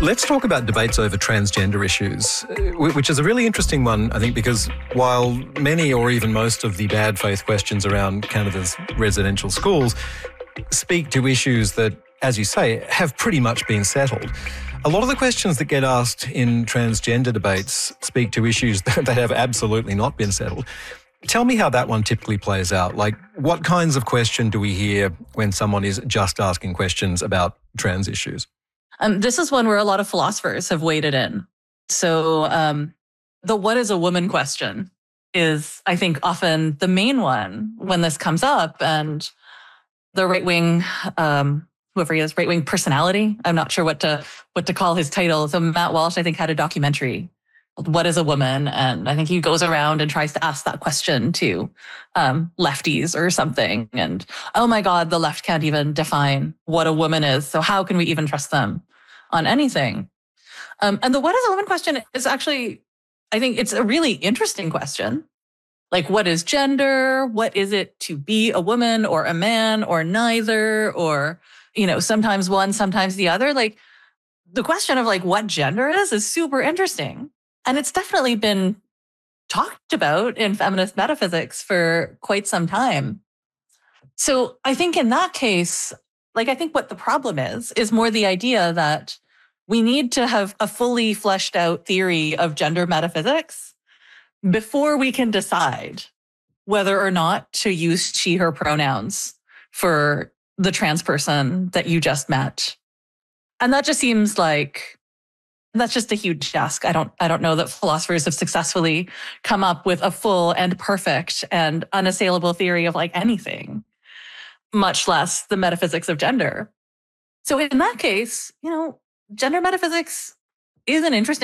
Let's talk about debates over transgender issues, which is a really interesting one, I think, because while many or even most of the bad faith questions around Canada's residential schools speak to issues that, as you say, have pretty much been settled, a lot of the questions that get asked in transgender debates speak to issues that have absolutely not been settled. Tell me how that one typically plays out. Like, what kinds of question do we hear when someone is just asking questions about trans issues? This is one where a lot of philosophers have waded in. So the what is a woman question is, I think, often the main one when this comes up. And the right-wing, whoever he is, right-wing personality, I'm not sure what to call his title. So Matt Walsh, I think, had a documentary called What is a Woman? And I think he goes around and tries to ask that question to lefties or something. And, oh my God, the left can't even define what a woman is. So how can we even trust them on anything? And the what is a woman question is actually, I think it's a really interesting question. Like, what is gender? What is it to be a woman or a man or neither? Or, sometimes one, sometimes the other. Like, the question of what gender is super interesting. And it's definitely been talked about in feminist metaphysics for quite some time. So I think in that case, I think what the problem is more the idea that we need to have a fully fleshed out theory of gender metaphysics before we can decide whether or not to use she, her pronouns for the trans person that you just met. And that just seems like that's just a huge ask. I don't know that philosophers have successfully come up with a full and perfect and unassailable theory of anything, much less the metaphysics of gender. So in that case, gender metaphysics is an interesting